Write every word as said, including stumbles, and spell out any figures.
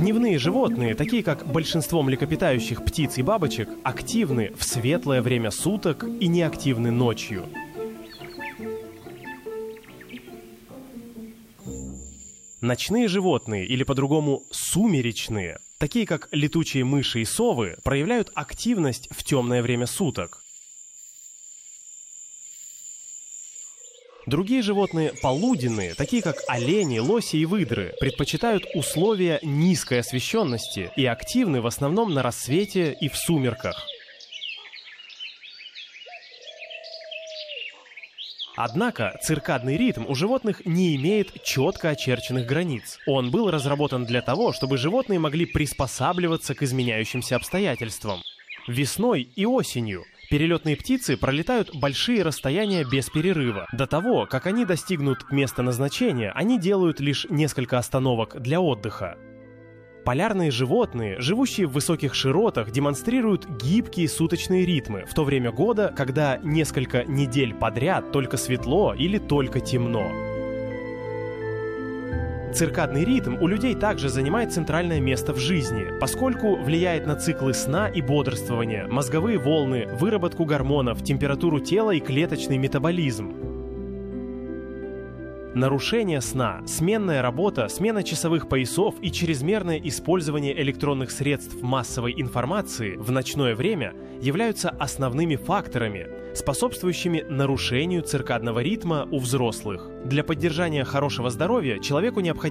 Дневные животные, такие как большинство млекопитающих птиц и бабочек, активны в светлое время суток и неактивны ночью. Ночные животные, или по-другому сумеречные, такие как летучие мыши и совы, проявляют активность в темное время суток. Другие животные полуденные, такие как олени, лоси и выдры, предпочитают условия низкой освещенности и активны в основном на рассвете и в сумерках. Однако циркадный ритм у животных не имеет четко очерченных границ. Он был разработан для того, чтобы животные могли приспосабливаться к изменяющимся обстоятельствам. Весной и осенью перелетные птицы пролетают большие расстояния без перерыва. До того, как они достигнут места назначения, они делают лишь несколько остановок для отдыха. Полярные животные, живущие в высоких широтах, демонстрируют гибкие суточные ритмы в то время года, когда несколько недель подряд только светло или только темно. Циркадный ритм у людей также занимает центральное место в жизни, поскольку влияет на циклы сна и бодрствования, мозговые волны, выработку гормонов, температуру тела и клеточный метаболизм. Нарушение сна, сменная работа, смена часовых поясов и чрезмерное использование электронных средств массовой информации в ночное время являются основными факторами, способствующими нарушению циркадного ритма у взрослых. Для поддержания хорошего здоровья человеку необходимо